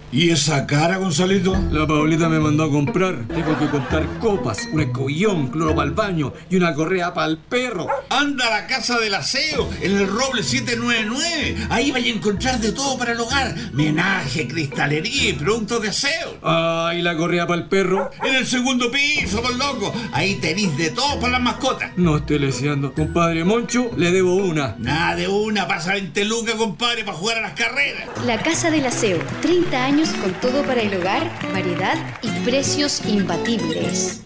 ¿Y esa cara, Gonzalito? La Paulita me mandó a comprar. Tengo que comprar copas, un escobillón, cloro para el baño y una correa para el perro. Anda a la Casa del Aseo, en el Roble 799. Ahí vais a encontrar de todo para el hogar. Menaje, cristalería y productos de aseo. Ah, ¿y la correa para el perro? En el segundo piso, por loco. Ahí tenéis de todo para las mascotas. No estoy leseando. Compadre Moncho, le debo una. Nada de una, pasa 20 lucas, compadre, para jugar a las carreras. La Casa del Aseo, 30 años con todo para el hogar, variedad y precios imbatibles.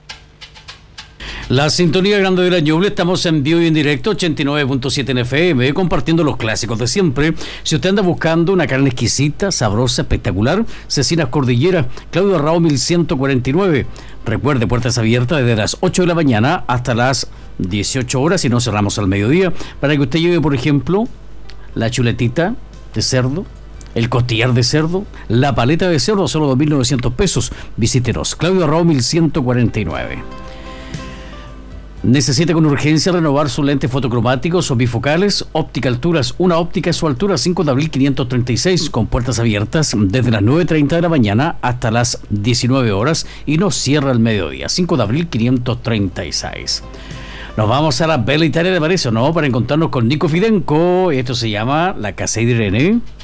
La sintonía grande de la Ñuble, estamos en vivo y en directo, 89.7 en FM, compartiendo los clásicos de siempre. Si usted anda buscando una carne exquisita, sabrosa, espectacular, Cecinas Cordillera, Claudio Arrao 1149. Recuerde, puertas abiertas desde las 8 de la mañana hasta las 18 horas y no cerramos al mediodía, para que usted lleve, por ejemplo, la chuletita de cerdo, el costillar de cerdo, la paleta de cerdo, solo 2.900 pesos. Visítenos, Claudio Arrao 1149. Necesita con urgencia renovar sus lentes fotocromáticos o bifocales. Óptica Alturas, una óptica a su altura, 5 de abril 536, con puertas abiertas desde las 9:30 de la mañana hasta las 19 horas y no cierra el mediodía, 5 de abril 536. Nos vamos a la Bella Italia, ¿le parece o no? Para encontrarnos con Nico Fidenco. Esto se llama La Casa de Irene.